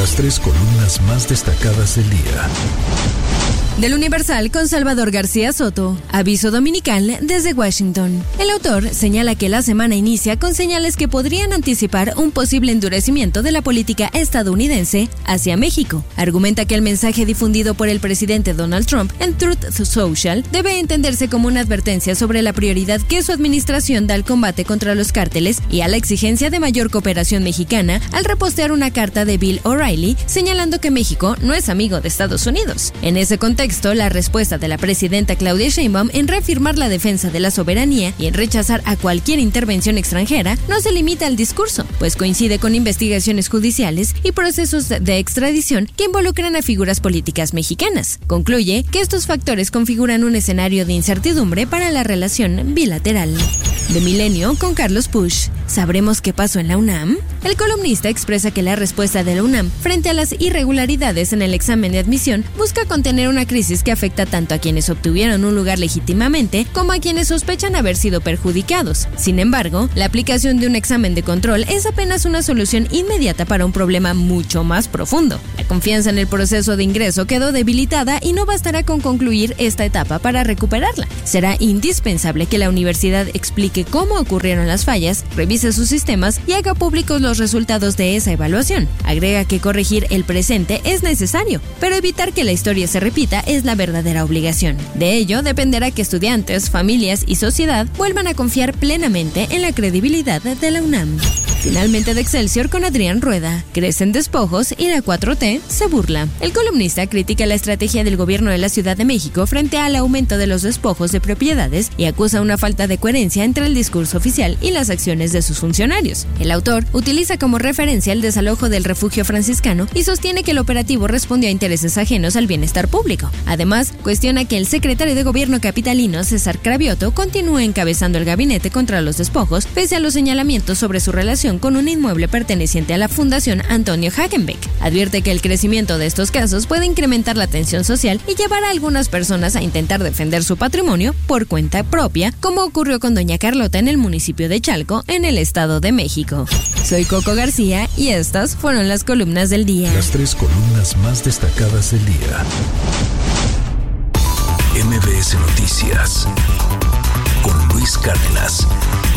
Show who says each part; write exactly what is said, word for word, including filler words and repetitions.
Speaker 1: Las tres columnas más destacadas del día.
Speaker 2: Del Universal con Salvador García Soto. Aviso dominical desde Washington. El autor señala que la semana inicia con señales que podrían anticipar un posible endurecimiento de la política estadounidense hacia México. Argumenta que el mensaje difundido por el presidente Donald Trump en Truth Social debe entenderse como una advertencia sobre la prioridad que su administración da al combate contra los cárteles y a la exigencia de mayor cooperación mexicana al repostear una carta de Bill O'Reilly señalando que México no es amigo de Estados Unidos. En ese contexto, la respuesta de la presidenta Claudia Sheinbaum en reafirmar la defensa de la soberanía y en rechazar a cualquier intervención extranjera no se limita al discurso, pues coincide con investigaciones judiciales y procesos de extradición que involucran a figuras políticas mexicanas. Concluye que estos factores configuran un escenario de incertidumbre para la relación bilateral. De Milenio con Carlos Pusch. ¿Sabremos qué pasó en la UNAM? El columnista expresa que la respuesta de la UNAM frente a las irregularidades en el examen de admisión busca contener una crisis que afecta tanto a quienes obtuvieron un lugar legítimamente como a quienes sospechan haber sido perjudicados. Sin embargo, la aplicación de un examen de control es apenas una solución inmediata para un problema mucho más profundo. La confianza en el proceso de ingreso quedó debilitada y no bastará con concluir esta etapa para recuperarla. Será indispensable que la universidad explique cómo ocurrieron las fallas, revise sus sistemas y haga públicos los resultados de esa evaluación. Agrega que corregir el presente es necesario, pero evitar que la historia se repita es la verdadera obligación. De ello dependerá que estudiantes, familias y sociedad vuelvan a confiar plenamente en la credibilidad de la UNAM. Finalmente de Excelsior con Adrián Rueda. Crecen despojos y la cuatro T se burla. El columnista critica la estrategia del gobierno de la Ciudad de México frente al aumento de los despojos de propiedades y acusa una falta de coherencia entre el discurso oficial y las acciones de sus funcionarios. El autor utiliza como referencia el desalojo del refugio franciscano y sostiene que el operativo respondió a intereses ajenos al bienestar público. Además, cuestiona que el secretario de gobierno capitalino, César Cravioto, continúe encabezando el gabinete contra los despojos, pese a los señalamientos sobre su relación con un inmueble perteneciente a la Fundación Antonio Hagenbeck. Advierte que el crecimiento de estos casos puede incrementar la tensión social y llevar a algunas personas a intentar defender su patrimonio por cuenta propia, como ocurrió con doña Carlota en el municipio de Chalco, en el Estado de México. Soy Coco García y estas fueron las columnas del día.
Speaker 1: Las tres columnas más destacadas del día. M B S Noticias con Luis Cárdenas.